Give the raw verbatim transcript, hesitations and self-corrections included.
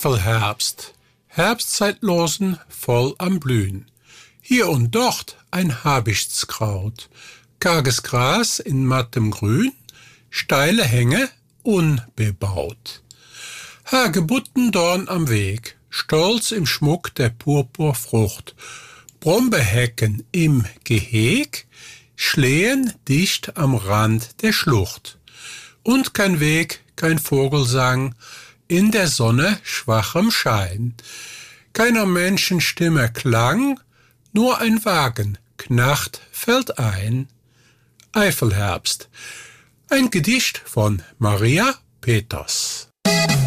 Äpfelherbst, Herbstzeitlosen voll am Blühen. Hier und dort ein Habichtskraut, karges Gras in mattem Grün, steile Hänge unbebaut. Hagebuttendorn am Weg, stolz im Schmuck der Purpurfrucht, Brombeerhecken im Geheg, Schlehen dicht am Rand der Schlucht. Und kein Weg, kein Vogelsang, in der Sonne schwachem Schein. Keiner Menschenstimme Klang, nur ein Wagen knarrt feldein. Eifelherbst, ein Gedicht von Maria Peters.